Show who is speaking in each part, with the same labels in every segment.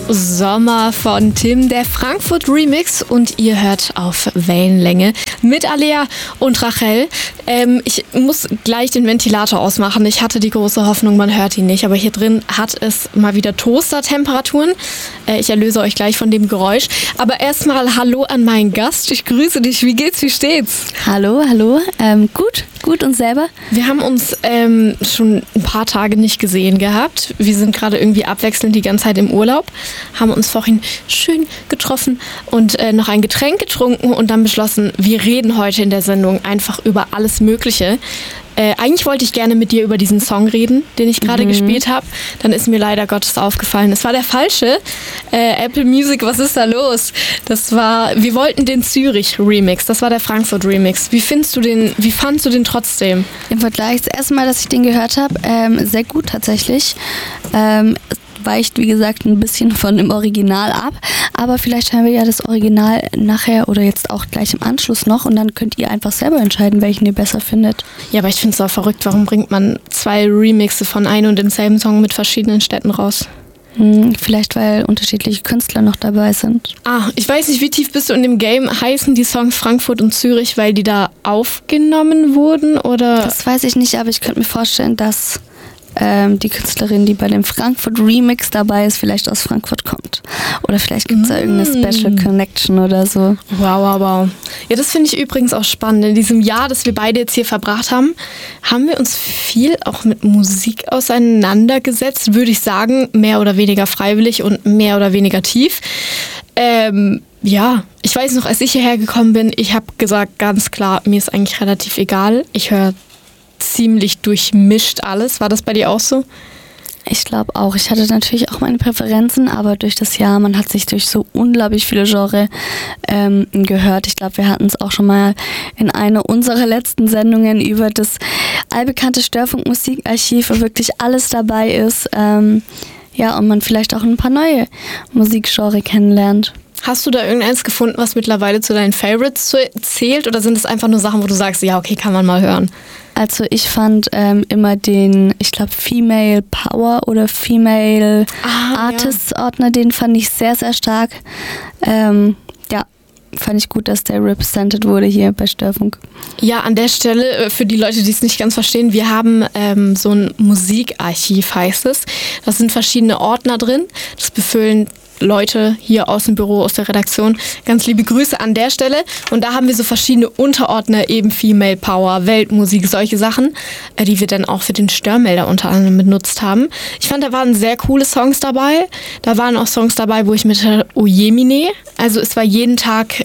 Speaker 1: Sommer von Tim, der Frankfurt Remix, und ihr hört auf Wellenlänge mit Alea und Rachel. Ich muss gleich den Ventilator ausmachen. Ich hatte die große Hoffnung, man hört ihn nicht, aber hier drin hat es mal wieder Toaster-Temperaturen. Ich erlöse euch gleich von dem Geräusch. Aber erstmal Hallo an meinen Gast. Ich grüße dich. Wie geht's? Wie steht's?
Speaker 2: Hallo. Gut und selber?
Speaker 1: Wir haben uns schon ein paar Tage nicht gesehen gehabt. Wir sind gerade irgendwie abwechselnd die ganze Zeit im Urlaub, haben uns vorhin schön getroffen und noch ein Getränk getrunken und dann beschlossen, wir reden heute in der Sendung einfach über alles Mögliche. Eigentlich wollte ich gerne mit dir über diesen Song reden, den ich gerade gespielt habe. Dann ist mir leider Gottes aufgefallen, es war der falsche. Apple Music, was ist da los? Wir wollten den Zürich Remix, das war der Frankfurt Remix. Wie fandst du den trotzdem?
Speaker 2: Im Vergleich das erste Mal, dass ich den gehört habe, sehr gut tatsächlich. Weicht, wie gesagt, ein bisschen von dem Original ab. Aber vielleicht hören wir ja das Original nachher oder jetzt auch gleich im Anschluss noch und dann könnt ihr einfach selber entscheiden, welchen ihr besser findet.
Speaker 1: Ja, aber ich finde es auch verrückt, warum bringt man 2 Remixe von einem und demselben Song mit verschiedenen Städten raus?
Speaker 2: Vielleicht, weil unterschiedliche Künstler noch dabei sind.
Speaker 1: Ich weiß nicht, wie tief bist du in dem Game? Heißen die Songs Frankfurt und Zürich, weil die da aufgenommen wurden, oder?
Speaker 2: Das weiß ich nicht, aber ich könnte mir vorstellen, dass die Künstlerin, die bei dem Frankfurt Remix dabei ist, vielleicht aus Frankfurt kommt. Oder vielleicht gibt es da irgendeine Special Connection oder so.
Speaker 1: Wow. Ja, das finde ich übrigens auch spannend. In diesem Jahr, das wir beide jetzt hier verbracht haben, haben wir uns viel auch mit Musik auseinandergesetzt, würde ich sagen, mehr oder weniger freiwillig und mehr oder weniger tief. Ja, ich weiß noch, als ich hierher gekommen bin, ich habe gesagt, ganz klar, mir ist eigentlich relativ egal. Ich höre ziemlich durchmischt alles. War das bei dir auch so?
Speaker 2: Ich glaube auch. Ich hatte natürlich auch meine Präferenzen, aber durch das Jahr, man hat sich durch so unglaublich viele Genres gehört. Ich glaube, wir hatten es auch schon mal in einer unserer letzten Sendungen über das allbekannte Störfunk-Musikarchiv, wo wirklich alles dabei ist. Und man vielleicht auch ein paar neue Musikgenres kennenlernt.
Speaker 1: Hast du da irgendeins gefunden, was mittlerweile zu deinen Favorites zählt? Oder sind es einfach nur Sachen, wo du sagst, ja, okay, kann man mal hören?
Speaker 2: Also ich fand immer den, ich glaube, Female Power oder Female Artists Ordner, den fand ich sehr, sehr stark. Fand ich gut, dass der represented wurde hier bei Störfunk. Ja,
Speaker 1: an der Stelle, für die Leute, die es nicht ganz verstehen, wir haben so ein Musikarchiv, heißt es. Da sind verschiedene Ordner drin. Das befüllen Leute hier aus dem Büro, aus der Redaktion. Ganz liebe Grüße an der Stelle. Und da haben wir so verschiedene Unterordner, eben Female Power, Weltmusik, solche Sachen, die wir dann auch für den Störmelder unter anderem benutzt haben. Ich fand, da waren sehr coole Songs dabei. Da waren auch Songs dabei, wo ich mit Ojemine, also es war jeden Tag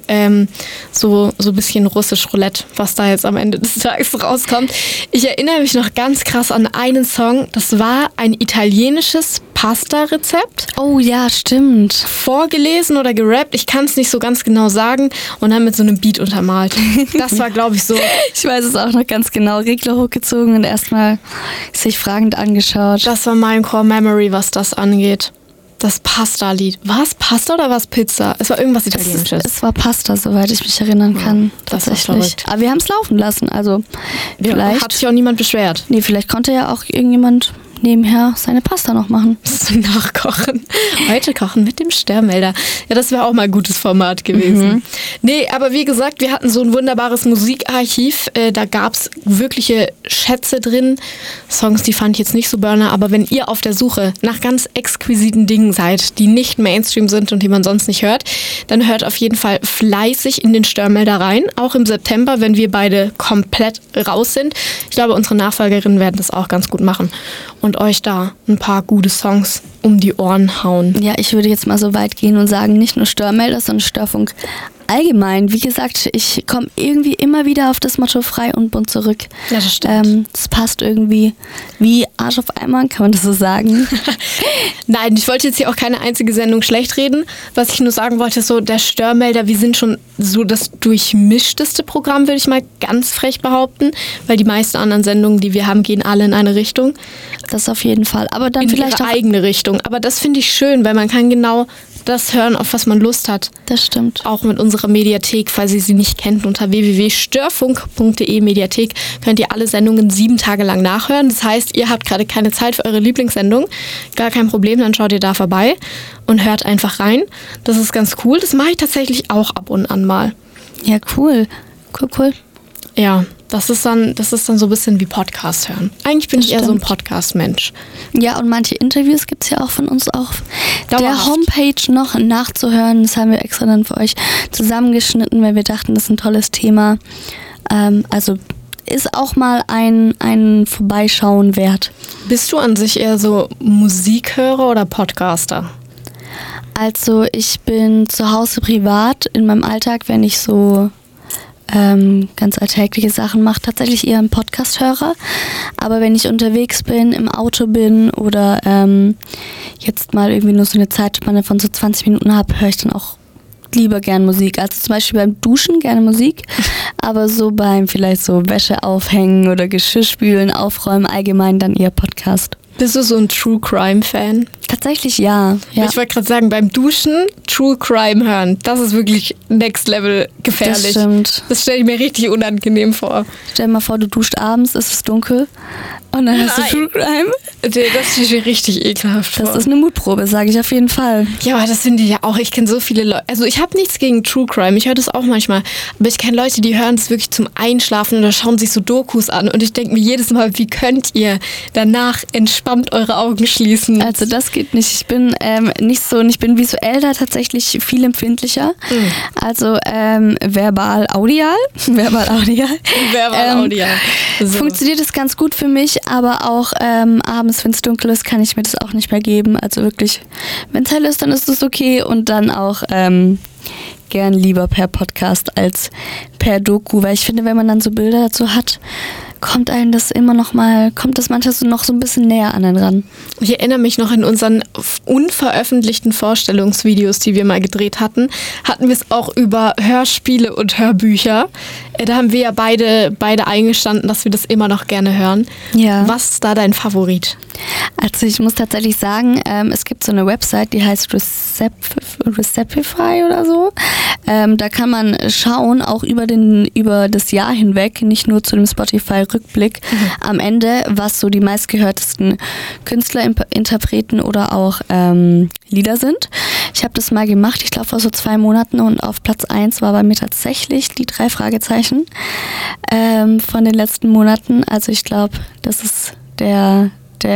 Speaker 1: so ein bisschen russisch Roulette, was da jetzt am Ende des Tages rauskommt. Ich erinnere mich noch ganz krass an einen Song, das war ein italienisches Pasta-Rezept.
Speaker 2: Oh ja, stimmt.
Speaker 1: Vorgelesen oder gerappt, ich kann es nicht so ganz genau sagen, und dann mit so einem Beat untermalt. Das war, glaube ich, so.
Speaker 2: Ich weiß es auch noch ganz genau. Regler hochgezogen und erstmal sich fragend angeschaut.
Speaker 1: Das war mein Core Memory, was das angeht. Das Pasta-Lied. War es Pasta oder war es Pizza? Es war irgendwas Italienisches.
Speaker 2: Es war Pasta, soweit ich mich erinnern kann.
Speaker 1: Das ist verrückt.
Speaker 2: Aber wir haben es laufen lassen. Also vielleicht
Speaker 1: hat sich auch niemand beschwert.
Speaker 2: Nee, vielleicht konnte ja auch irgendjemand nebenher seine Pasta noch machen.
Speaker 1: Nachkochen. Heute kochen mit dem Störmelder. Ja, das wäre auch mal ein gutes Format gewesen. Nee, aber wie gesagt, wir hatten so ein wunderbares Musikarchiv. Da gab es wirkliche Schätze drin. Songs, die fand ich jetzt nicht so burner. Aber wenn ihr auf der Suche nach ganz exquisiten Dingen seid, die nicht Mainstream sind und die man sonst nicht hört, dann hört auf jeden Fall fleißig in den Störmelder rein. Auch im September, wenn wir beide komplett raus sind. Ich glaube, unsere Nachfolgerinnen werden das auch ganz gut machen. Und euch da ein paar gute Songs um die Ohren hauen.
Speaker 2: Ja, ich würde jetzt mal so weit gehen und sagen, nicht nur Störmelder, sondern Störfunk allgemein. Wie gesagt, ich komme irgendwie immer wieder auf das Motto frei und bunt zurück.
Speaker 1: Ja, das stimmt.
Speaker 2: Das passt irgendwie wie Arsch auf Eimer, kann man das so sagen?
Speaker 1: Nein, ich wollte jetzt hier auch keine einzige Sendung schlecht reden. Was ich nur sagen wollte, ist so, der Störmelder, wir sind schon so das durchmischteste Programm, würde ich mal ganz frech behaupten, weil die meisten anderen Sendungen, die wir haben, gehen alle in eine Richtung.
Speaker 2: Das auf jeden Fall. Aber dann
Speaker 1: in
Speaker 2: vielleicht
Speaker 1: ihre eigene Richtung. Aber das finde ich schön, weil man kann genau das hören, auf was man Lust hat.
Speaker 2: Das stimmt.
Speaker 1: Auch mit unserer Mediathek, falls ihr sie nicht kennt, unter www.störfunk.de Mediathek könnt ihr alle Sendungen 7 Tage lang nachhören. Das heißt, ihr habt gerade keine Zeit für eure Lieblingssendung. Gar kein Problem, dann schaut ihr da vorbei und hört einfach rein. Das ist ganz cool. Das mache ich tatsächlich auch ab und an mal.
Speaker 2: Ja, cool. Cool.
Speaker 1: Ja, das ist dann so ein bisschen wie Podcast hören. Eigentlich bin ich eher so ein Podcast-Mensch.
Speaker 2: Ja, und manche Interviews gibt es ja auch von uns auf
Speaker 1: Dauerhaft.
Speaker 2: Der Homepage noch nachzuhören. Das haben wir extra dann für euch zusammengeschnitten, weil wir dachten, das ist ein tolles Thema. Also ist auch mal ein Vorbeischauen wert.
Speaker 1: Bist du an sich eher so Musikhörer oder Podcaster?
Speaker 2: Also ich bin zu Hause privat in meinem Alltag, wenn ich so ganz alltägliche Sachen mache, tatsächlich eher ein Podcast-Hörer. Aber wenn ich unterwegs bin, im Auto bin oder jetzt mal irgendwie nur so eine Zeitspanne von so 20 Minuten habe, höre ich dann auch lieber gern Musik. Also zum Beispiel beim Duschen gerne Musik, aber so beim vielleicht so Wäsche aufhängen oder Geschirrspülen, aufräumen, allgemein dann eher Podcast.
Speaker 1: Bist du so ein True Crime-Fan?
Speaker 2: Tatsächlich ja.
Speaker 1: Ich wollte gerade sagen, beim Duschen True Crime hören, das ist wirklich Next Level gefährlich.
Speaker 2: Das stimmt.
Speaker 1: Das stelle ich mir richtig unangenehm vor.
Speaker 2: Stell dir mal vor, du duscht abends, es ist dunkel und dann hast du True Crime.
Speaker 1: Das stelle ich mir richtig ekelhaft vor.
Speaker 2: Das ist eine Mutprobe, sage ich auf jeden Fall.
Speaker 1: Ja, aber das finde ich ja auch. Ich kenne so viele Leute. Also ich habe nichts gegen True Crime. Ich höre das auch manchmal. Aber ich kenne Leute, die hören das wirklich zum Einschlafen oder schauen sich so Dokus an. Und ich denke mir jedes Mal, wie könnt ihr danach entspannt eure Augen schließen?
Speaker 2: Also das geht nicht. Ich bin nicht so, und ich bin visuell da tatsächlich viel empfindlicher. Also verbal-audial.
Speaker 1: So.
Speaker 2: Funktioniert es ganz gut für mich, aber auch abends, wenn es dunkel ist, kann ich mir das auch nicht mehr geben. Also wirklich, wenn es hell ist, dann ist es okay und dann auch gern lieber per Podcast als per Doku, weil ich finde, wenn man dann so Bilder dazu hat, kommt das manchmal so noch so ein bisschen näher an einen ran.
Speaker 1: Ich erinnere mich noch in unseren unveröffentlichten Vorstellungsvideos, die wir mal gedreht hatten wir es auch über Hörspiele und Hörbücher. Da haben wir ja beide eingestanden, dass wir das immer noch gerne hören.
Speaker 2: Ja.
Speaker 1: Was ist da dein Favorit?
Speaker 2: Also ich muss tatsächlich sagen, es gibt so eine Website, die heißt Recepify oder so. Da kann man schauen, auch über das Jahr hinweg, nicht nur zu dem Spotify-Rückblick, am Ende, was so die meistgehörtesten Künstler, Interpreten oder auch Lieder sind. Ich habe das mal gemacht, ich glaube vor so 2 Monaten, und auf Platz 1 war bei mir tatsächlich die 3 Fragezeichen von den letzten Monaten. Also ich glaube, das ist der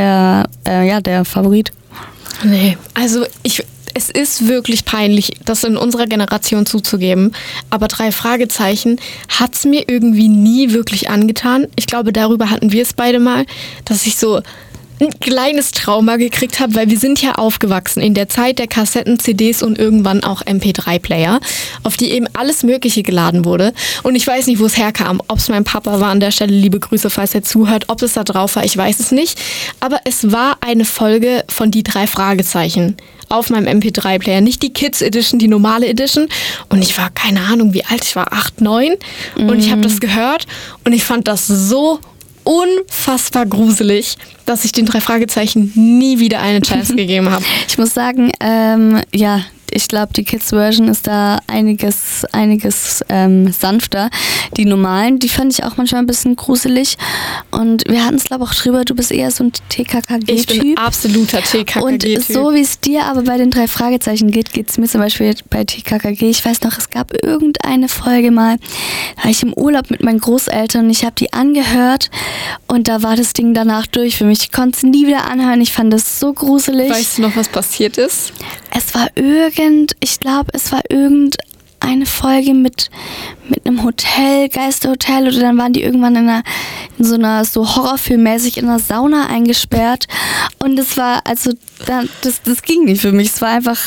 Speaker 2: Favorit.
Speaker 1: Nee, also es ist wirklich peinlich, das in unserer Generation zuzugeben, aber 3 Fragezeichen hat es mir irgendwie nie wirklich angetan. Ich glaube, darüber hatten wir es beide mal, dass ich so ein kleines Trauma gekriegt habe, weil wir sind ja aufgewachsen in der Zeit der Kassetten, CDs und irgendwann auch MP3-Player, auf die eben alles Mögliche geladen wurde. Und ich weiß nicht, wo es herkam. Ob es mein Papa war, an der Stelle liebe Grüße, falls er zuhört. Ob es da drauf war, ich weiß es nicht. Aber es war eine Folge von die 3 Fragezeichen auf meinem MP3-Player. Nicht die Kids Edition, die normale Edition. Und ich war, keine Ahnung, wie alt ich war, 8, 9. Und ich habe das gehört und ich fand das so unfassbar gruselig, dass ich den 3 Fragezeichen nie wieder eine Chance gegeben habe.
Speaker 2: Ich muss sagen, ich glaube, die Kids-Version ist da einiges sanfter. Die normalen, die fand ich auch manchmal ein bisschen gruselig. Und wir hatten es, glaube ich, auch drüber, du bist eher so ein TKKG-Typ.
Speaker 1: Ich bin absoluter TKKG-Typ.
Speaker 2: Und so wie es dir aber bei den 3 Fragezeichen geht es mir zum Beispiel bei TKKG. Ich weiß noch, es gab irgendeine Folge mal, da war ich im Urlaub mit meinen Großeltern und ich habe die angehört und da war das Ding danach durch für mich. Ich konnte es nie wieder anhören. Ich fand das so gruselig.
Speaker 1: Weißt du noch, was passiert ist?
Speaker 2: Es war irgendeine Folge mit einem Hotel, Geisterhotel, oder dann waren die irgendwann in so einer so horrorfilmmäßig in einer Sauna eingesperrt und das ging nicht für mich.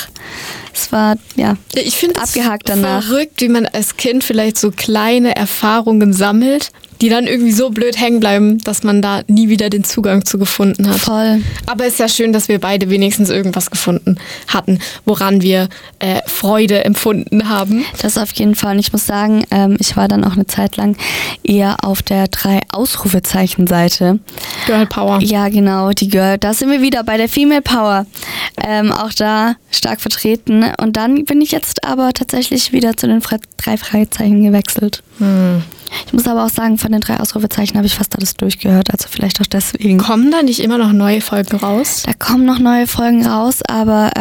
Speaker 1: Ich finde
Speaker 2: abgehakt danach.
Speaker 1: Verrückt, wie man als Kind vielleicht so kleine Erfahrungen sammelt, die dann irgendwie so blöd hängen bleiben, dass man da nie wieder den Zugang zu gefunden hat.
Speaker 2: Voll.
Speaker 1: Aber es ist ja schön, dass wir beide wenigstens irgendwas gefunden hatten, woran wir Freude empfunden haben.
Speaker 2: Das auf jeden Fall. Und ich muss sagen, ich war dann auch eine Zeit lang eher auf der 3-Ausrufezeichen-Seite.
Speaker 1: Girl Power.
Speaker 2: Ja, genau, die Girl. Da sind wir wieder bei der Female Power. Auch da stark vertreten. Und dann bin ich jetzt aber tatsächlich wieder zu den 3 Fragezeichen gewechselt. Ich muss aber auch sagen, von den 3 Ausrufezeichen habe ich fast alles durchgehört, also vielleicht auch deswegen.
Speaker 1: Kommen da nicht immer noch neue Folgen raus?
Speaker 2: Da kommen noch neue Folgen raus, aber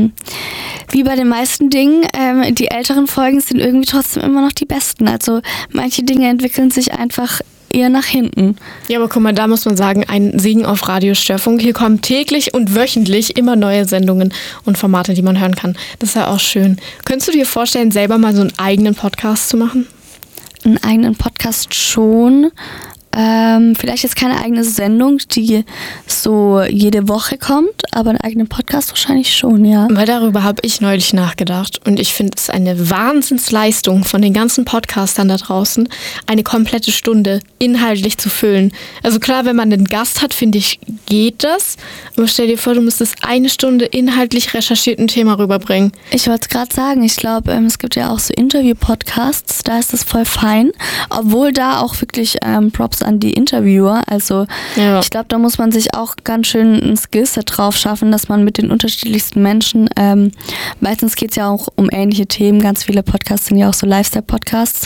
Speaker 2: wie bei den meisten Dingen, die älteren Folgen sind irgendwie trotzdem immer noch die besten. Also manche Dinge entwickeln sich einfach eher nach hinten.
Speaker 1: Ja, aber guck mal, da muss man sagen, ein Segen auf Radio Störfunk. Hier kommen täglich und wöchentlich immer neue Sendungen und Formate, die man hören kann. Das ist ja auch schön. Könntest du dir vorstellen, selber mal so einen eigenen Podcast zu machen?
Speaker 2: Einen eigenen Podcast schon. Vielleicht jetzt keine eigene Sendung, die so jede Woche kommt, aber einen eigenen Podcast wahrscheinlich schon, ja.
Speaker 1: Weil darüber habe ich neulich nachgedacht und ich finde es eine Wahnsinnsleistung von den ganzen Podcastern da draußen, eine komplette Stunde inhaltlich zu füllen. Also klar, wenn man einen Gast hat, finde ich, geht das, aber stell dir vor, du müsstest eine Stunde inhaltlich recherchiert ein Thema rüberbringen.
Speaker 2: Ich wollte es gerade sagen, ich glaube, es gibt ja auch so Interview-Podcasts, da ist das voll fein, obwohl da auch wirklich Props an die Interviewer, also ja. Ich glaube, da muss man sich auch ganz schön ein Skillset drauf schaffen, dass man mit den unterschiedlichsten Menschen, meistens geht es ja auch um ähnliche Themen, ganz viele Podcasts sind ja auch so Lifestyle-Podcasts,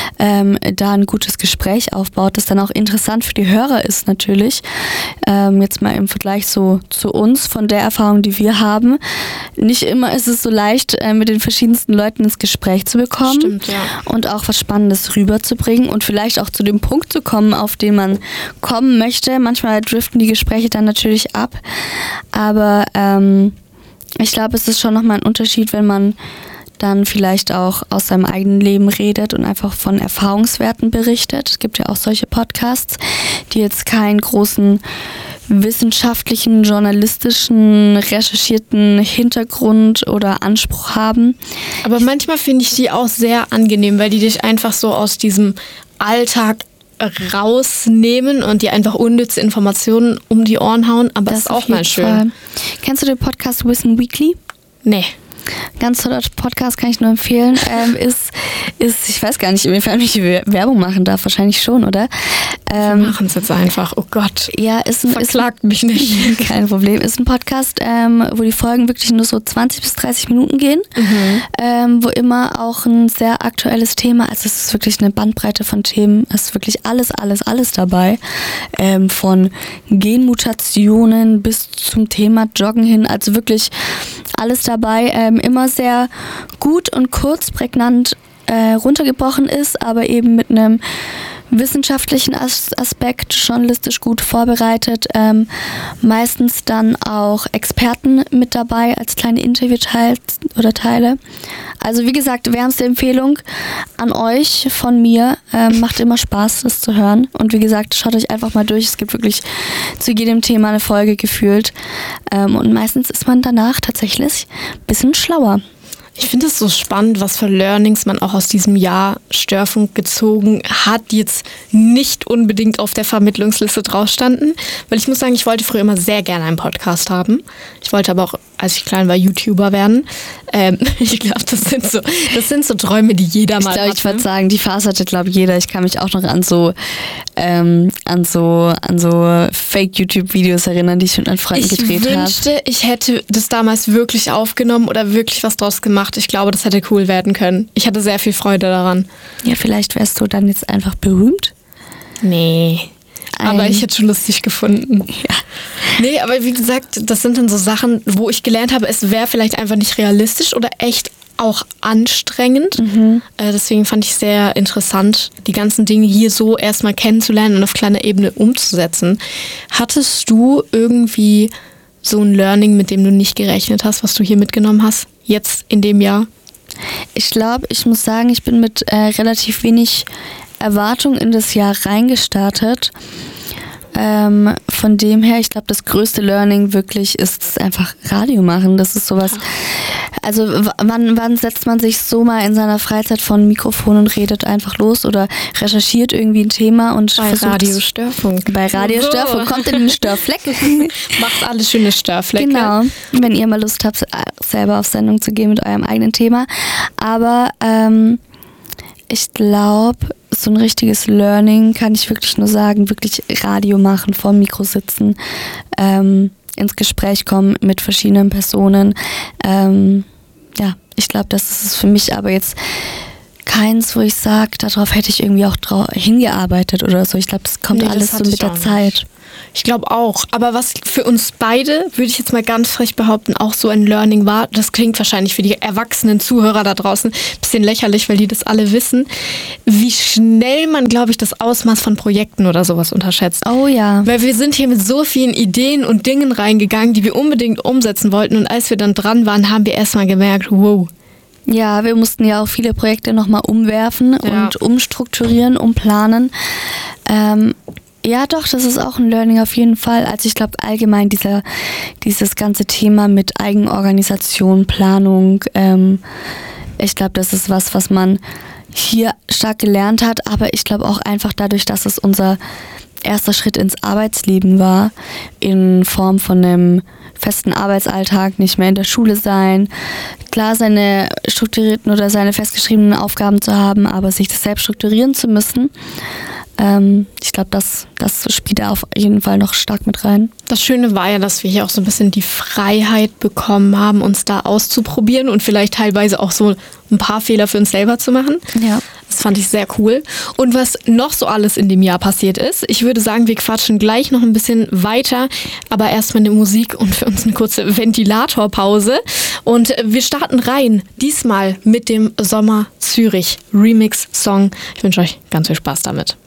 Speaker 2: da ein gutes Gespräch aufbaut, das dann auch interessant für die Hörer ist natürlich, jetzt mal im Vergleich so zu uns, von der Erfahrung, die wir haben, nicht immer ist es so leicht, mit den verschiedensten Leuten ins Gespräch zu bekommen.
Speaker 1: Stimmt, ja.
Speaker 2: Und auch was Spannendes rüberzubringen und vielleicht auch zu dem Punkt zu kommen, auf den man kommen möchte. Manchmal driften die Gespräche dann natürlich ab, aber ich glaube, es ist schon nochmal ein Unterschied, wenn man dann vielleicht auch aus seinem eigenen Leben redet und einfach von Erfahrungswerten berichtet. Es gibt ja auch solche Podcasts, die jetzt keinen großen wissenschaftlichen, journalistischen, recherchierten Hintergrund oder Anspruch haben.
Speaker 1: Aber manchmal finde ich die auch sehr angenehm, weil die dich einfach so aus diesem Alltag rausnehmen und dir einfach unnütze Informationen um die Ohren hauen, aber das ist auch mal schön. Fall.
Speaker 2: Kennst du den Podcast Wissen Weekly?
Speaker 1: Nee.
Speaker 2: Ganz toller Podcast, kann ich nur empfehlen. Ist, ich weiß gar nicht, inwiefern ich Werbung machen darf, wahrscheinlich schon, oder?
Speaker 1: Wir machen es jetzt einfach, oh Gott.
Speaker 2: Ja,
Speaker 1: verklagt mich nicht.
Speaker 2: Kein Problem. Ist ein Podcast, wo die Folgen wirklich nur so 20 bis 30 Minuten gehen, wo immer auch ein sehr aktuelles Thema, also es ist wirklich eine Bandbreite von Themen, es ist wirklich alles dabei, von Genmutationen bis zum Thema Joggen hin, also wirklich alles dabei, immer sehr gut und kurz, prägnant runtergebrochen ist, aber eben mit einem wissenschaftlichen Aspekt, journalistisch gut vorbereitet, meistens dann auch Experten mit dabei als kleine Interviewteile. Also wie gesagt, wärmste Empfehlung an euch von mir, macht immer Spaß, das zu hören und wie gesagt, schaut euch einfach mal durch, es gibt wirklich zu jedem Thema eine Folge gefühlt und meistens ist man danach tatsächlich ein bisschen schlauer.
Speaker 1: Ich finde es so spannend, was für Learnings man auch aus diesem Jahr Störfunk gezogen hat, die jetzt nicht unbedingt auf der Vermittlungsliste drauf standen. Weil ich muss sagen, ich wollte früher immer sehr gerne einen Podcast haben. Ich wollte aber auch, als ich klein war, YouTuber werden. Ich glaube, das sind so Träume, die jeder mal hat.
Speaker 2: Ich würde sagen, die Phase hatte, glaube ich, jeder. Ich kann mich auch noch an so Fake-YouTube-Videos erinnern, die ich mit meinen Freunden gedreht habe.
Speaker 1: Ich wünschte, ich hätte das damals wirklich aufgenommen oder wirklich was draus gemacht. Ich glaube, das hätte cool werden können. Ich hatte sehr viel Freude daran.
Speaker 2: Ja, vielleicht wärst du dann jetzt einfach berühmt?
Speaker 1: Nee. Aber ich hätte schon lustig gefunden.
Speaker 2: Ja.
Speaker 1: Nee, aber wie gesagt, das sind dann so Sachen, wo ich gelernt habe, es wäre vielleicht einfach nicht realistisch oder echt auch anstrengend. Deswegen fand ich sehr interessant, die ganzen Dinge hier so erstmal kennenzulernen und auf kleiner Ebene umzusetzen. Hattest du irgendwie so ein Learning, mit dem du nicht gerechnet hast, was du hier mitgenommen hast, jetzt in dem Jahr?
Speaker 2: Ich glaube, ich muss sagen, ich bin mit relativ wenig Erwartung in das Jahr reingestartet. Von dem her, ich glaube, das größte Learning wirklich ist einfach Radio machen. Das ist sowas, also wann setzt man sich so mal in seiner Freizeit von Mikrofon und redet einfach los oder recherchiert irgendwie ein Thema und
Speaker 1: bei Radio Störfunk.
Speaker 2: Bei Radio Störfunk, kommt in den Störfleck.
Speaker 1: Macht alles schöne Störflecke.
Speaker 2: Genau, wenn ihr mal Lust habt, selber auf Sendung zu gehen mit eurem eigenen Thema. Aber Ich glaube, so ein richtiges Learning kann ich wirklich nur sagen, wirklich Radio machen, vor dem Mikro sitzen, ins Gespräch kommen mit verschiedenen Personen. Ich glaube, das ist es für mich, aber jetzt keins, wo ich sage, darauf hätte ich irgendwie auch hingearbeitet oder so. Ich glaube, das kommt alles so mit der Zeit.
Speaker 1: Ich glaube auch. Aber was für uns beide, würde ich jetzt mal ganz frech behaupten, auch so ein Learning war, das klingt wahrscheinlich für die erwachsenen Zuhörer da draußen ein bisschen lächerlich, weil die das alle wissen, wie schnell man, glaube ich, das Ausmaß von Projekten oder sowas unterschätzt.
Speaker 2: Oh ja.
Speaker 1: Weil wir sind hier mit so vielen Ideen und Dingen reingegangen, die wir unbedingt umsetzen wollten. Und als wir dann dran waren, haben wir erstmal gemerkt, wow.
Speaker 2: Ja, wir mussten ja auch viele Projekte nochmal umwerfen und umstrukturieren, umplanen. Ja, doch, das ist auch ein Learning auf jeden Fall. Also ich glaube allgemein dieses ganze Thema mit Eigenorganisation, Planung, ich glaube, das ist was man hier stark gelernt hat, aber ich glaube auch einfach dadurch, dass es unser erster Schritt ins Arbeitsleben war, in Form von einem festen Arbeitsalltag, nicht mehr in der Schule sein, klar seine strukturierten oder seine festgeschriebenen Aufgaben zu haben, aber sich das selbst strukturieren zu müssen. Ich glaube, das spielt da auf jeden Fall noch stark mit rein.
Speaker 1: Das Schöne war ja, dass wir hier auch so ein bisschen die Freiheit bekommen haben, uns da auszuprobieren und vielleicht teilweise auch so ein paar Fehler für uns selber zu machen.
Speaker 2: Ja.
Speaker 1: Das fand ich sehr cool. Und was noch so alles in dem Jahr passiert ist, ich würde sagen, wir quatschen gleich noch ein bisschen weiter, aber erstmal eine Musik und für uns eine kurze Ventilatorpause. Und wir starten rein, diesmal mit dem Sommer Zürich Remix-Song. Ich wünsche euch ganz viel Spaß damit.